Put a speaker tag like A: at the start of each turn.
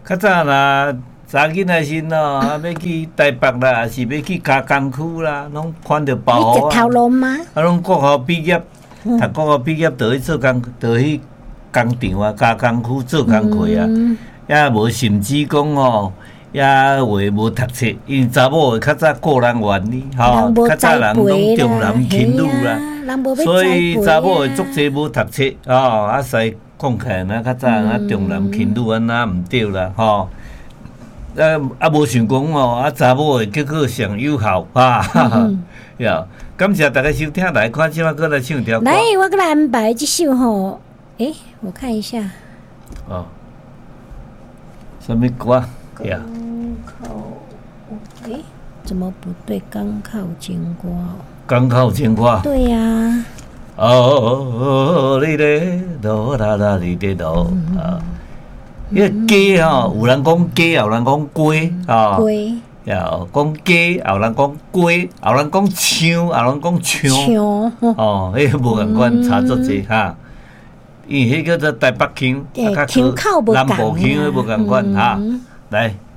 A: 较早啦，查囡仔时哦，要去台北啦，还是要去加工区啦，拢看到包
B: 一条龙吗？
A: 拢国校毕业，读国校毕业就去做工，就去工厂啊、加工区做工课啊，也无甚至讲哦。也话无读册，因为查某较早个人原理，吼，较早人拢重男轻女啦，所以查某足侪无读册，啊，使讲起来较早人重男轻女安那毋对啦，吼，无想讲哦，查某结果上有效呀！感谢大家收听，来看即摆过来唱一条歌。
B: 来，我给来安排这首吼，我看一下。
A: 哦，什么歌？呀。
B: 怎么不对？刚靠金瓜。
A: 刚靠金瓜。
B: 对呀、啊。
A: 哦，你咧罗啦啦，你咧罗啊！迄个鸡吼，有人讲鸡，有人讲龟啊。
B: 龟。
A: 呀，讲鸡，有人讲龟，有人讲枪，有人讲枪。
B: 枪。
A: 哦，迄无共款，差足济哈。因为迄叫做台北腔，
B: 腔口无共。
A: 南部腔无共款哈。来。